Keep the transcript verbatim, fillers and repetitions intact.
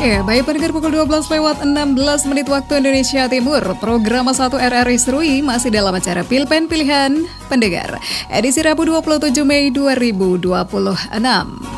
Ya, baik pendengar, pukul dua belas lewat enam belas menit waktu Indonesia Timur. Program satu R R I Serui masih dalam acara Pilpen Pilihan Pendengar. Edisi Rabu dua puluh tujuh Mei dua ribu dua puluh enam.